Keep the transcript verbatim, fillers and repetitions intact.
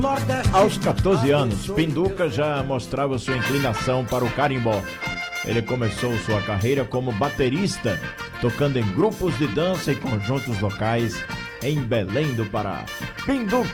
Aos quatorze anos, Pinduca já mostrava sua inclinação para o carimbó. Ele começou sua carreira como baterista, tocando em grupos de dança e conjuntos locais em Belém do Pará. Pinduca